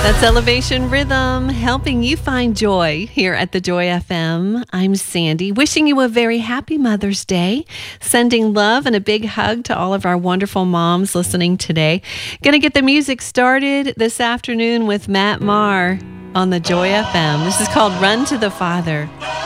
That's Elevation Rhythm, helping you find joy here at the Joy FM. I'm Sandy, wishing you a very happy Mother's Day, sending love and a big hug to all of our wonderful moms listening today. Going to get the music started this afternoon with Matt Maher on the Joy FM. This is called Run to the Father.